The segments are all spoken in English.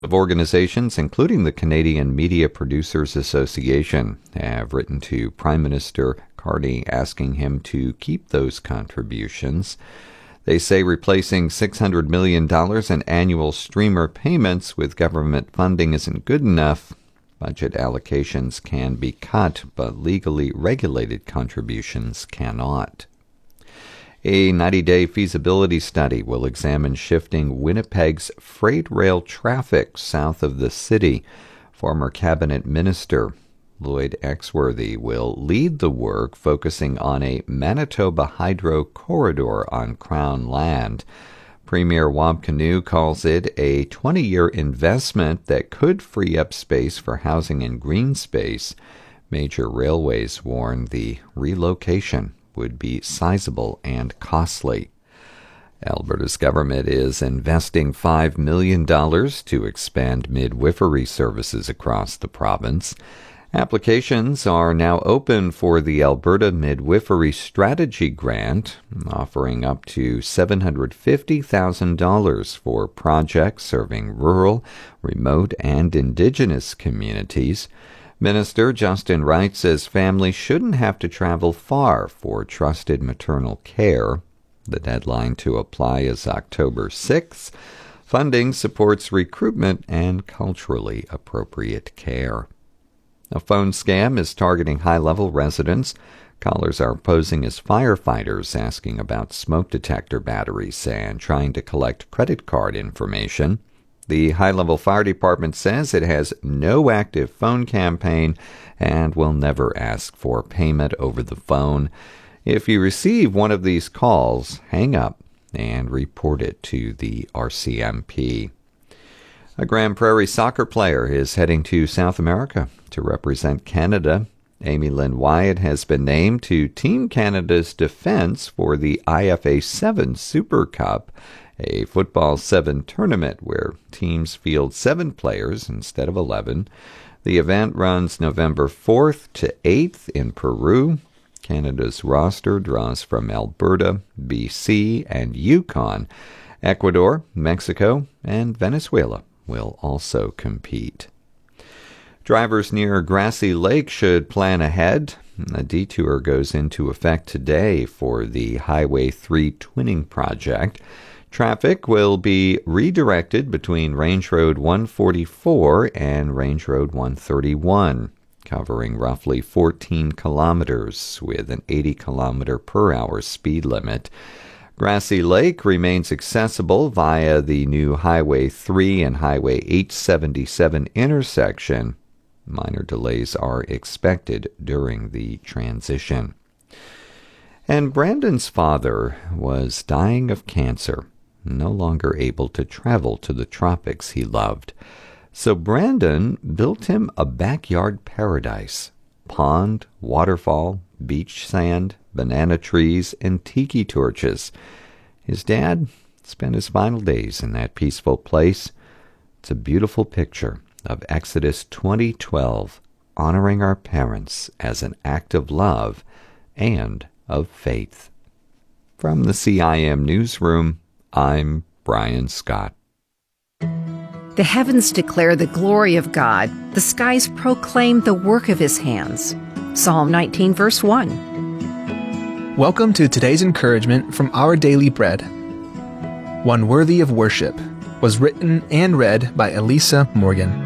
Of organizations, including the Canadian Media Producers Association, have written to Prime Minister Carney asking him to keep those contributions. They say replacing $600 million in annual streamer payments with government funding isn't good enough. Budget allocations can be cut, but legally regulated contributions cannot. A 90-day feasibility study will examine shifting Winnipeg's freight rail traffic south of the city. Former cabinet minister Lloyd Exworthy will lead the work, focusing on a Manitoba hydro corridor on Crown land. Premier Wab Kinew calls it a 20-year investment that could free up space for housing and green space. Major railways warn the relocation would be sizable and costly. Alberta's government is investing $5 million to expand midwifery services across the province. Applications are now open for the Alberta Midwifery Strategy Grant, offering up to $750,000 for projects serving rural, remote, and Indigenous communities. Minister Justin Wright says families shouldn't have to travel far for trusted maternal care. The deadline to apply is October 6th. Funding supports recruitment and culturally appropriate care. A phone scam is targeting high-level residents. Callers are posing as firefighters, asking about smoke detector batteries and trying to collect credit card information. The high-level fire department says it has no active phone campaign and will never ask for payment over the phone. If you receive one of these calls, hang up and report it to the RCMP. A Grand Prairie soccer player is heading to South America to represent Canada. Amy Lynn Wyatt has been named to Team Canada's defense for the IFA 7 Super Cup, a football 7 tournament where teams field 7 players instead of 11. The event runs November 4th to 8th in Peru. Canada's roster draws from Alberta, BC, and Yukon. Ecuador, Mexico, and Venezuela will also compete. Drivers near Grassy Lake should plan ahead. A detour goes into effect today for the Highway 3 twinning project. Traffic will be redirected between Range Road 144 and Range Road 131, covering roughly 14 kilometers with an 80 kilometer per hour speed limit. Grassy Lake remains accessible via the new Highway 3 and Highway 877 intersection. Minor delays are expected during the transition. And Brandon's father was dying of cancer, no longer able to travel to the tropics he loved. So Brandon built him a backyard paradise. Pond, waterfall, beach sand, banana trees, and tiki torches. His dad spent his final days in that peaceful place. It's a beautiful picture of Exodus 20:12, honoring our parents as an act of love and of faith. From the CIM Newsroom, I'm Brian Scott. The heavens declare the glory of God. The skies proclaim the work of his hands. Psalm 19, verse 1. Welcome to today's encouragement from Our Daily Bread. One Worthy of Worship was written and read by Elisa Morgan.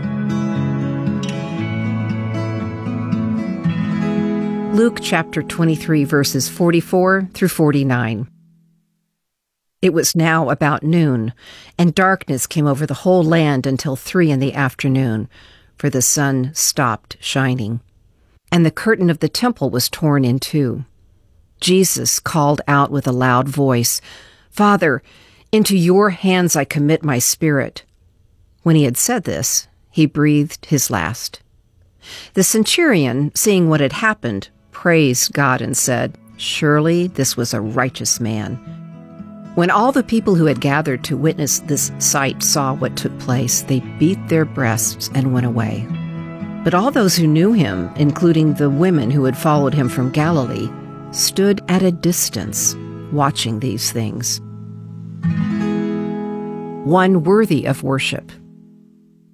Luke chapter 23, verses 44 through 49. It was now about noon, and darkness came over the whole land until 3 p.m, for the sun stopped shining. And the curtain of the temple was torn in two. Jesus called out with a loud voice, "Father, into your hands I commit my spirit." When he had said this, he breathed his last. The centurion, seeing what had happened, praised God and said, "Surely this was a righteous man." When all the people who had gathered to witness this sight saw what took place, they beat their breasts and went away. But all those who knew him, including the women who had followed him from Galilee, stood at a distance, watching these things. One worthy of worship.